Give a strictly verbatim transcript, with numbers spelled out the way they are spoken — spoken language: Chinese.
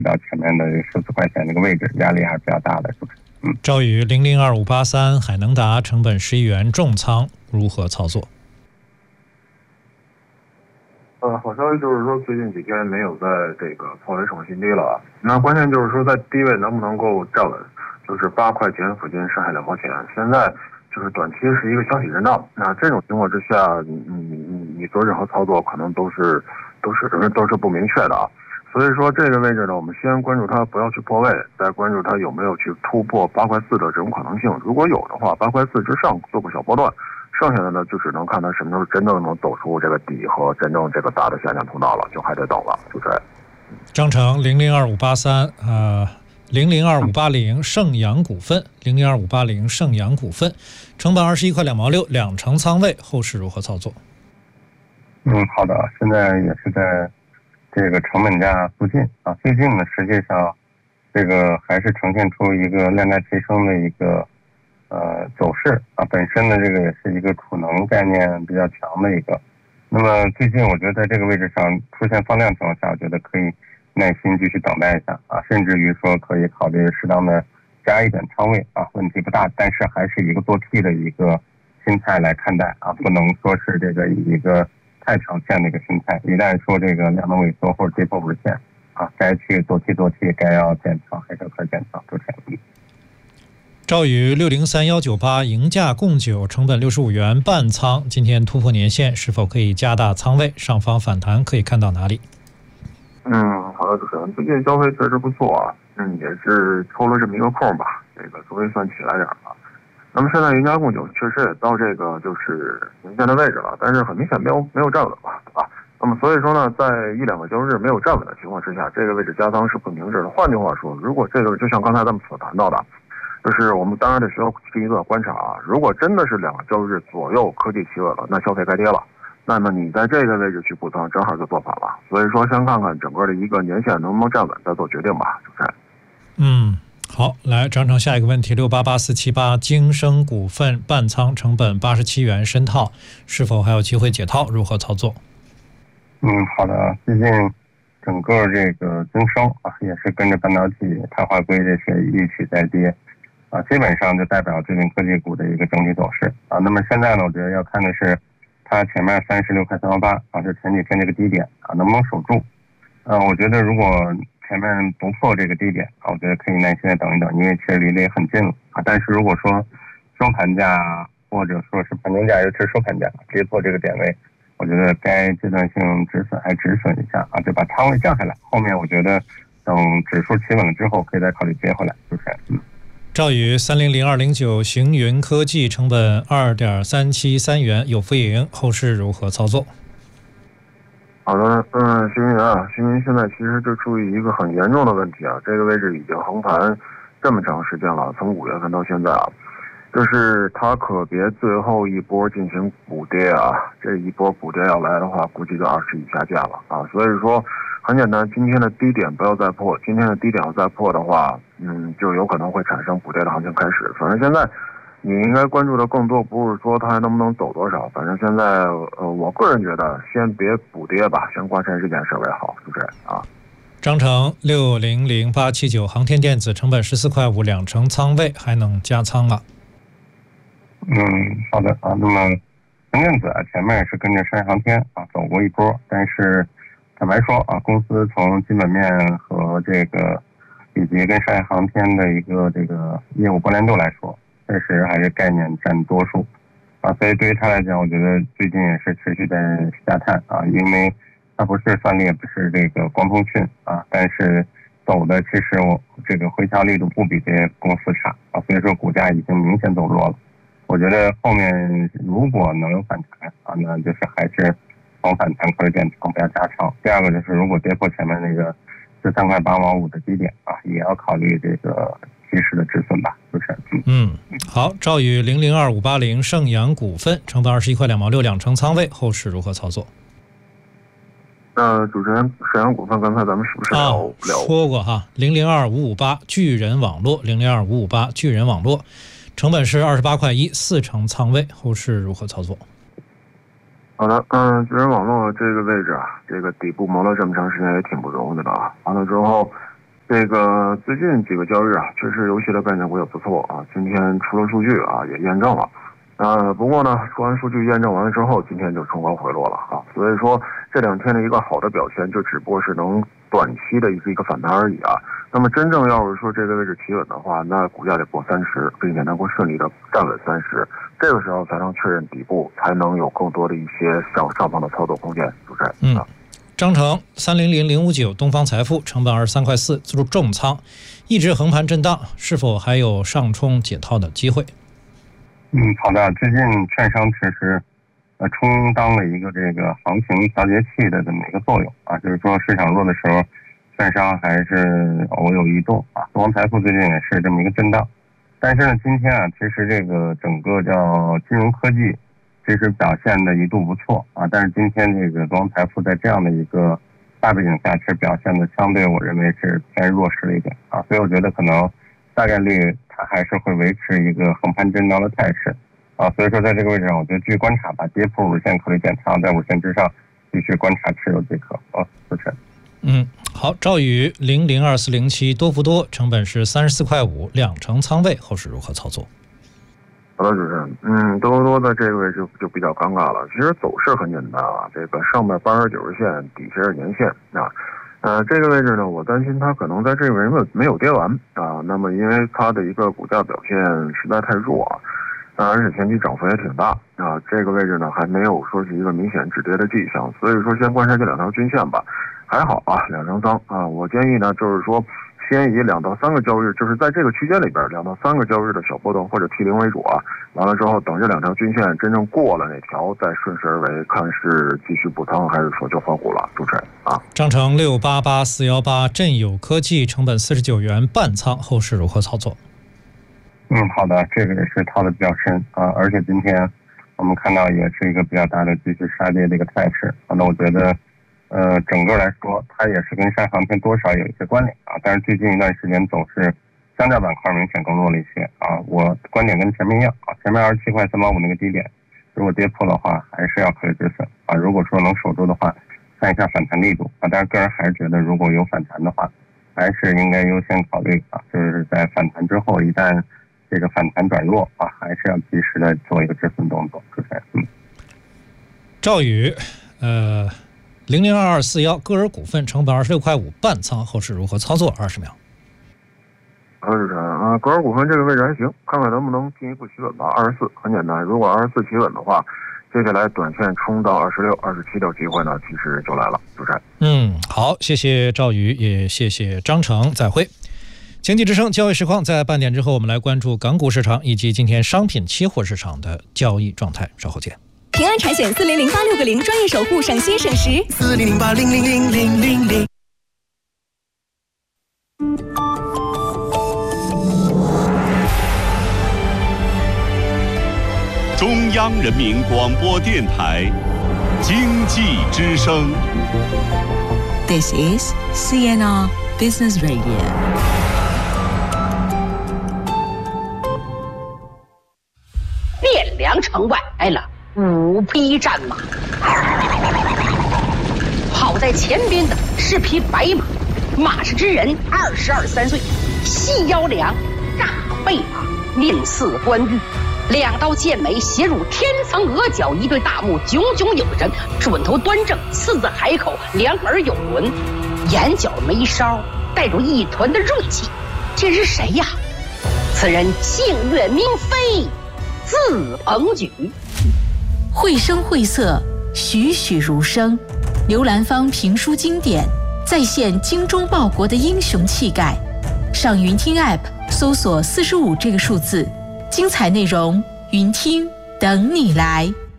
到前面的十四块钱这个位置，压力还是比较大的，是不是？嗯。 兆宇零零二五八三海能达成本十一元重仓如何操作？ 呃，好消息就是说最近几天没有在这个破位创新低了，那关键就是说在低位能不能够站稳，就是八块钱附近上下两毛钱，现在就是短期是一个箱体震荡，那这种情况之下，你你你你做任何操作可能都是都是都是不明确的啊。所以说这个位置呢，我们先关注它不要去破位，再关注它有没有去突破八块四的这种可能性。如果有的话，八块四之上做个小波段，剩下的呢就只能看它什么时候真正能走出这个底和真正这个大的下降通道了，就还得等了，就这样。 张成零零二五八三呃。零零二五八零盛阳股份，零零二五八零盛阳股份，成本二十一块两毛六，两成仓位，后市如何操作？ 嗯，好的，现在也是在这个成本价附近啊。最近呢，实际上这个还是呈现出一个量价齐升的一个呃走势啊。本身呢，这个也是一个储能概念比较强的一个。那么最近我觉得在这个位置上出现放量情况下，我觉得可以耐心继续等待一下啊，甚至于说可以考虑适当的加一点仓位啊，问题不大，但是还是一个做 T 的一个心态来看待啊，不能说是这个以一个太长线的一个心态，一旦说这个量能萎缩或者跌破五日线啊，该去做 T 做 T， 该要减仓还是可以减仓，就这样。 兆宇六零三幺九八赢价供九，成本六十五元半仓，今天突破年线，是否可以加大仓位？上方反弹可以看到哪里？ 嗯，好的，主持人，最近消费确实不错啊，嗯，也是抽了这么一个空吧，这个总也算起来点了。那么现在赢家供九确实也到这个就是年线的位置了，但是很明显没有没有站稳吧，对吧？那么所以说呢，在一两个交易日没有站稳的情况之下，这个位置加仓是不明智的。换句话说，如果这个就像刚才咱们所谈到的，就是我们当然得需要进一步的观察啊，如果真的是两个交易日左右科技企稳了，那消费该跌了。那么你在这个位置去补仓，正好就做反了。所以说，先看看整个的一个年线能不能站稳，再做决定吧，主持人。 嗯，好，来张成下一个问题，六八八四七八京升股份半仓，成本八十七元深套，是否还有机会解套？如何操作？ 嗯，好的，最近整个这个京升啊，也是跟着半导体、碳化硅这些一起在跌啊，基本上就代表最近科技股的一个整体走势啊。那么现在呢，我觉得要看的是它前面三十六块三毛八啊，是前几天这个低点啊，能不能守住？呃，我觉得如果前面不破这个低点啊，我觉得可以耐心的等一等，因为其实离得也很近了啊。但是如果说收盘价或者说是盘中价，尤其是收盘价跌破这个点位，我觉得该阶段性止损还止损一下啊，就把仓位降下来。后面我觉得等指数企稳了之后，可以再考虑接回来，就是嗯。 兆宇三零零二零九行云科技，成本二点三七三元，有浮盈，后市如何操作？ 好的，嗯，行云啊，行云现在其实就处于一个很严重的问题啊，这个位置已经横盘这么长时间了，从五月份到现在啊，就是它可别最后一波进行补跌啊，这一波补跌要来的话，估计就二十以下价了啊，所以说很简单，今天的低点不要再破，今天的低点要再破的话，嗯，就有可能会产生补跌的行情开始。反正现在你应该关注的更多不是说它还能不能走多少，反正现在呃，我个人觉得先别补跌吧，先观察这件事为好，是不是啊？ 张成六零零八七九航天电子，成本十四块五，两成仓位，还能加仓吗？ 嗯，好的啊。那么航电子啊，前面是跟着商业航天啊走过一波，但是坦白说啊，公司从基本面和这个以及跟商业航天的一个这个业务关联度来说，确实还是概念占多数啊，所以对于他来讲，我觉得最近也是持续在下探啊，因为它不是算力，也不是这个光通讯啊，但是走的其实我这个回调力度不比这些公司差啊，所以说股价已经明显走弱了。我觉得后面如果能有反弹啊，那就是还是逢反弹考虑减仓，不要加仓。第二个就是如果跌破前面那个十三块八毛五的低点啊，也要考虑这个及时的止损吧，就是。 嗯，好，兆宇零零二五八零盛阳股份，成本二十一块两毛六，两成仓位，后市如何操作？ 呃，主持人，盛阳股份刚才咱们是不是聊、 哦、聊说过哈？零零二五五八巨人网络，零零二五五八巨人网络，成本是二十八块一，四成仓位，后市如何操作？ 好的，嗯，巨人网络这个位置啊，这个底部磨了这么长时间也挺不容易的啊。完了之后， 这个最近几个交易日啊，确实游戏的概念股也不错啊。今天出了数据啊，也验证了。呃，不过呢，出完数据验证完了之后，今天就冲高回落了啊。所以说这两天的一个好的表现，就只不过是能短期的一个一个反弹而已啊。那么真正要是说这个位置企稳的话，那股价得过三十，并且能够顺利的站稳三十，这个时候才能确认底部，才能有更多的一些向上方的操作空间。主持人， 嗯。啊张成三零零零五九东方财富成本二十三块四，自入重仓，一直横盘震荡，是否还有上冲解套的机会？ 嗯，好的。最近券商其实呃充当了一个这个行情调节器的这么一个作用啊，就是说市场弱的时候，券商还是偶有异动啊。东方财富最近也是这么一个震荡，但是呢，今天啊，其实这个整个叫金融科技。其实表现的一度不错啊，但是今天这个东方财富在这样的一个大背景下，其实表现的相对我认为是偏弱势了一点啊，所以我觉得可能大概率它还是会维持一个横盘震荡的态势啊，所以说在这个位置上，我觉得继续观察吧，跌破五日线可以减仓，在五日线之上继续观察持有即可啊。主持人， 嗯，好，赵宇零零二四零七多福多成本是三十四块五，两成仓位，后市如何操作？ 好的，主持人，嗯，多多多的这个位置就就比较尴尬了。其实走势很简单啊，这个上面八十九日线，底下是年线啊，呃，这个位置呢，我担心它可能在这个位置没有没有跌完啊。那么因为它的一个股价表现实在太弱啊，啊而且前期涨幅也挺大啊，这个位置呢还没有说是一个明显止跌的迹象，所以说先观察这两条均线吧。还好啊，两成仓啊，我建议呢就是说。先以两到三个交易日，就是在这个区间里边，两到三个交易日的小波动或者 T 零为主啊。完了之后，等这两条均线真正过了那条，再顺势而为，看是继续补仓还是说就换股了。主持人啊， 张成六八八四一八振友科技成本四十九元半仓，后市如何操作？ 嗯，好的，这个也是套的比较深啊，而且今天我们看到也是一个比较大的继续杀跌的一个态势啊。那我觉得。呃，整个来说，它也是跟上航天多少有一些关联啊，但是最近一段时间走势，相较板块明显更弱了一些啊。我观点跟前面一样啊，前面二十七块三毛五那个低点，如果跌破的话，还是要考虑止损啊。如果说能守住的话，看一下反弹力度啊。但是个人还是觉得，如果有反弹的话，还是应该优先考虑啊，就是在反弹之后，一旦这个反弹转弱啊，还是要及时的做一个止损动作。主持人，嗯， 赵宇，呃。零零二二四幺歌尔股份成本二十六块五半仓，后市如何操作？二十秒。 好的，主持人啊，歌尔股份这个位置还行，看看能不能进一步企稳吧。二十四很简单，如果二十四企稳的话，接下来短线冲到二十六、二十七的机会呢，其实就来了。主持人， 嗯，好，谢谢赵宇，也谢谢张成，再会。经济之声交易实况在半点之后，我们来关注港股市场以及今天商品期货市场的交易状态，稍后见。 平安产险四零零八六个零，专业守护，省心省时。 四零零八零零零零零零。 中央人民广播电台经济之声。 This is C N R Business Radio。 汴梁城外来了五匹战马，跑在前边的是匹白马，马氏之人二十二三岁，细腰梁，大背马，面似冠玉，两刀剑眉斜入天层额角，一对大目炯炯有神，准头端正，四字海口，两耳有轮，眼角眉梢带着一团的锐气。这是谁呀？此人姓岳名飞，字鹏举。 绘声绘色，栩栩如生，刘兰芳评书经典，再现精忠报国的英雄气概。上云听 App 搜索四十五这个数字，精彩内容，云听等你来。